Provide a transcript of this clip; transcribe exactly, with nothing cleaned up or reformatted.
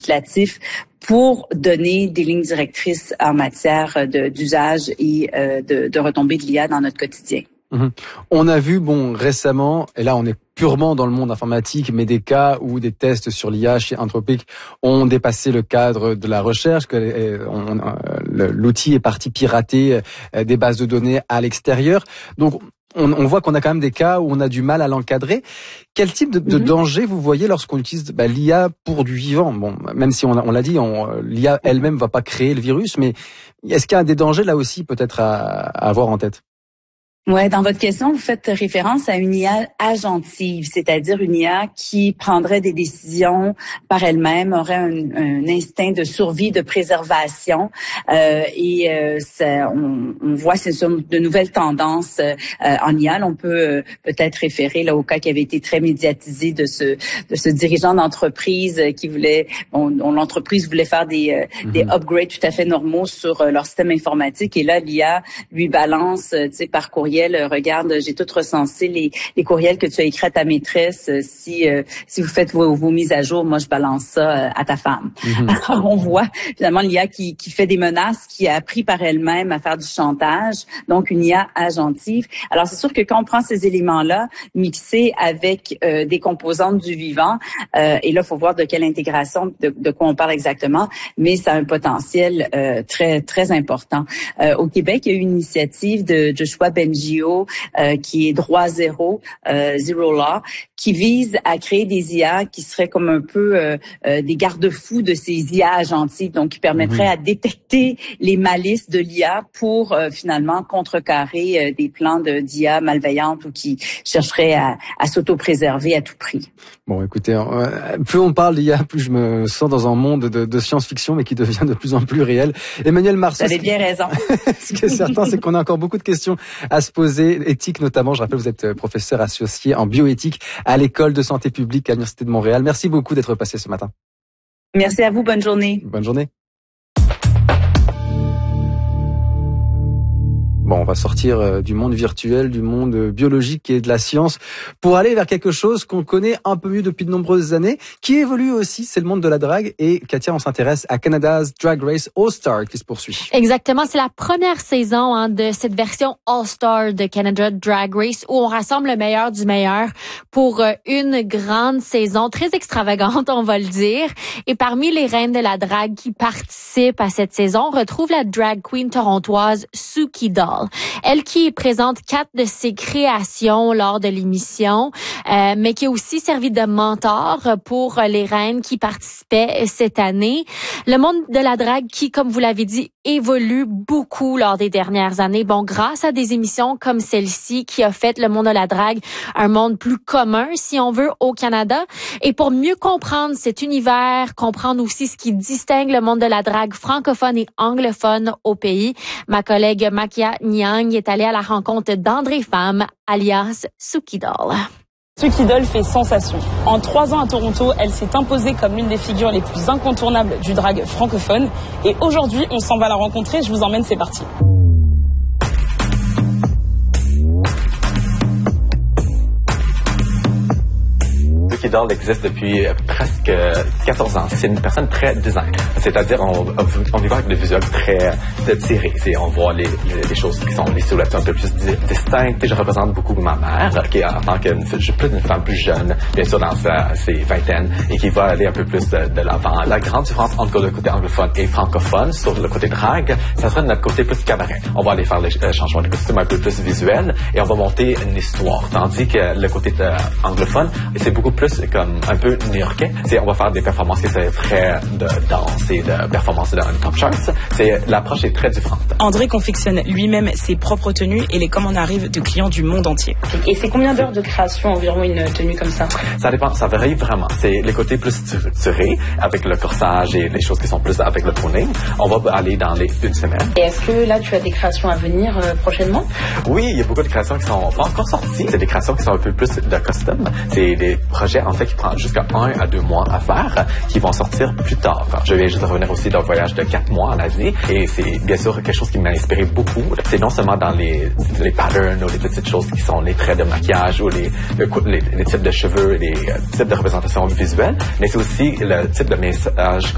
législatif pour donner des lignes directrices en matière de, d'usage et euh, de, de retombées de l'I A dans notre quotidien. Mmh. On a vu, bon, récemment, et là on est purement dans le monde informatique, mais des cas où des tests sur l'I A chez Anthropic ont dépassé le cadre de la recherche, que euh, on, euh, l'outil est parti pirater euh, des bases de données à l'extérieur. Donc on, on voit qu'on a quand même des cas où on a du mal à l'encadrer. Quel type de, de mmh. danger vous voyez lorsqu'on utilise bah, l'I A pour du vivant? Bon, même si on, on l'a dit, on, l'I A elle-même va pas créer le virus, mais est-ce qu'il y a des dangers là aussi peut-être à, à avoir en tête? Ouais, dans votre question, vous faites référence à une I A agentive, c'est-à-dire une I A qui prendrait des décisions par elle-même, aurait un, un instinct de survie, de préservation, euh, et euh, ça, on, on voit c'est sur de nouvelles tendances euh, en I A. On peut euh, peut-être référer là au cas qui avait été très médiatisé de ce de ce dirigeant d'entreprise qui voulait, bon, dont l'entreprise voulait faire des euh, mm-hmm. des upgrades tout à fait normaux sur euh, leur système informatique, et là l'I A lui balance, tu sais, par courriel. Regarde, j'ai tout recensé les, les courriels que tu as écrits à ta maîtresse. Si euh, si vous faites vos, vos mises à jour, moi je balance ça euh, à ta femme. Mm-hmm. Alors on voit finalement l'I A qui, qui fait des menaces, qui a appris par elle-même à faire du chantage, donc une I A agentive. Alors c'est sûr que quand on prend ces éléments-là, mixés avec euh, des composantes du vivant, euh, et là il faut voir de quelle intégration, de, de quoi on parle exactement, mais ça a un potentiel euh, très très important. Euh, au Québec, il y a eu une initiative de Joshua Bengio, Euh, qui est droit zéro, euh, zero law, qui vise à créer des I A qui seraient comme un peu euh, euh, des garde-fous de ces I A agentives, donc qui permettraient mmh. à détecter les malices de l'I A pour euh, finalement contrecarrer euh, des plans de d'I A malveillantes ou qui chercheraient à, à s'auto-préserver à tout prix. Bon, écoutez, euh, plus on parle d'I A, plus je me sens dans un monde de, de science-fiction, mais qui devient de plus en plus réel. Emmanuelle Marceau. Vous avez bien raison. Ce qui est certain, c'est qu'on a encore beaucoup de questions à se poser, éthique notamment. Je rappelle, vous êtes professeur associé en bioéthique à l'École de santé publique à l'Université de Montréal. Merci beaucoup d'être passé ce matin. Merci à vous. Bonne journée. Bonne journée. Bon, on va sortir du monde virtuel, du monde biologique et de la science pour aller vers quelque chose qu'on connaît un peu mieux depuis de nombreuses années, qui évolue aussi, c'est le monde de la drague. Et Katia, on s'intéresse à Canada's Drag Race All-Star qui se poursuit. Exactement, c'est la première saison hein, de cette version All-Star de Canada Drag Race où on rassemble le meilleur du meilleur pour une grande saison très extravagante, on va le dire. Et parmi les reines de la drague qui participent à cette saison, on retrouve la drag queen torontoise Suki Doll. Elle qui présente quatre de ses créations lors de l'émission, euh, mais qui a aussi servi de mentor pour les reines qui participaient cette année. Le monde de la drague qui, comme vous l'avez dit, évolue beaucoup lors des dernières années. Bon, grâce à des émissions comme celle-ci qui a fait le monde de la drague un monde plus commun, si on veut, au Canada. Et pour mieux comprendre cet univers, comprendre aussi ce qui distingue le monde de la drague francophone et anglophone au pays, ma collègue Makia Nyang est allée à la rencontre d'André Pham, alias Suki Doll. Suki Doll fait sensation. En trois ans à Toronto, elle s'est imposée comme l'une des figures les plus incontournables du drag francophone. Et aujourd'hui, on s'en va la rencontrer. Je vous emmène, c'est parti. Suki Doll existe depuis presque quatorze ans. C'est une personne très design. C'est-à-dire, on, on y va avec des visuels très tirés. C'est, on voit les, les, les choses qui sont les silhouettes un peu plus distinctes. Je représente beaucoup ma mère, qui est en tant qu'une plus une femme plus jeune, bien sûr dans sa, ses vingtaines, et qui va aller un peu plus de, de l'avant. La grande différence entre le côté anglophone et francophone, sur le côté drague, ça serait notre côté plus cabaret. On va aller faire les changements de costumes un peu plus visuels, et on va monter une histoire. Tandis que le côté de, anglophone, c'est beaucoup plus comme un peu new-yorkais. C'est, on va faire des performances qui sont très de danse et de performances dans top charts. C'est, l'approche est très différente. André confectionne lui-même ses propres tenues et les commandes arrivent de clients du monde entier. Et c'est combien d'heures de création environ une tenue comme ça? Ça dépend, ça varie vraiment. C'est les côtés plus tirés avec le corsage et les choses qui sont plus avec le pruning. On va aller dans les une semaine. Et est-ce que là tu as des créations à venir euh, prochainement? Oui, il y a beaucoup de créations qui sont pas encore sorties. C'est des créations qui sont un peu plus de custom. C'est des projets en fait qui prennent jusqu'à un à deux mois à faire, qui vont sortir plus tard. Je viens juste de revenir aussi d'un voyage de quatre mois en Asie et c'est bien sûr quelque chose qui m'a inspiré beaucoup. C'est non seulement dans les, les patterns ou les petites choses qui sont les traits de maquillage ou les, les, les types de cheveux, les types de représentations visuelles, mais c'est aussi le type de message